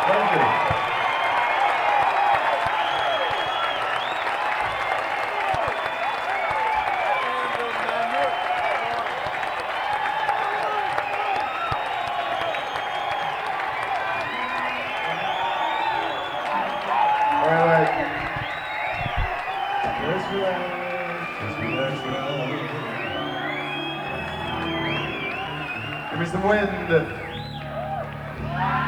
Thank you. All right. Just relax. Just relax now. Give me some wind.